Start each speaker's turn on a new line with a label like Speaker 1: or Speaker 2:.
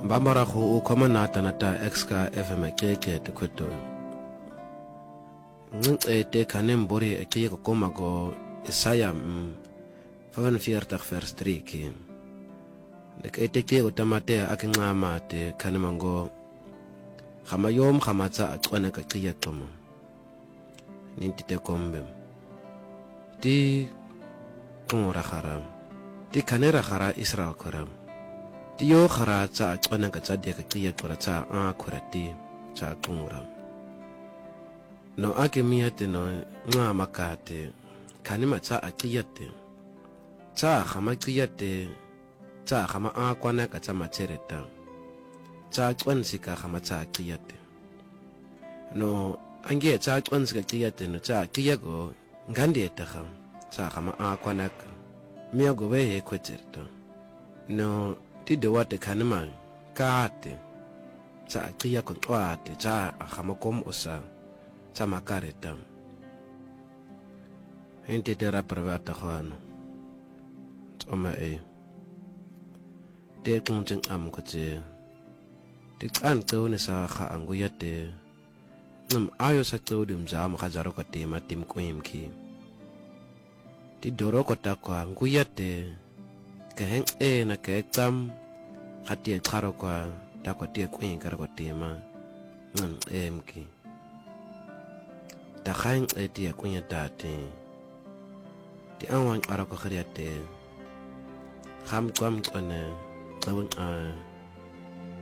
Speaker 1: Bambarago o komanata na ta exka FM keke te kweto. Te kanem bori kie ko koma go Isaiah 45 vers 3 ki. Dek ete kie ko tamate akinga te kanemango khamayom khamatsa aqwana ka kie tomo. Ninti te kombe. Ti kungora khara. Ti kanera khara Israel khara. Tiyo khara tsa aqwana ka tsadia ka kie khara tsa khurati tsa kungora. No ake miate no nga makate kanima tsa akiyate tsa khama kiyate tsa khama akwana ka tsa machereta tsa tswansika khama tsa akiyate no ange tsa tswansika kiyate no tsa kiyago ngandeta kham tsa khama akwana ka miyago we he kwecherta no tidewate kanima kate tsa akiyako twate tsa khama kom osa sama kareta hindi tera privata khano tsoma te kungting am ko tse ti kan tsone sa kha angu yate ayo sa tsodim jam khajaro ka tema tim koim ki ti doro ko ta ko angu yate ke heng na ke tam khati kharo ko ta ko ti koin kar ko tema ki ta khain eti ya kunya tate ti anwan arako khariate kham kwam tsone tsawon